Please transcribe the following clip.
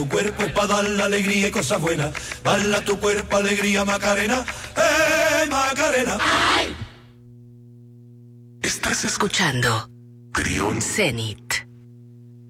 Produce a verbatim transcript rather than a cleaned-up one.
Tu cuerpo es para dar la alegría y cosas buenas. Bala tu cuerpo, alegría, Macarena. ¡Eh, Macarena! Estás escuchando Trión Zenit.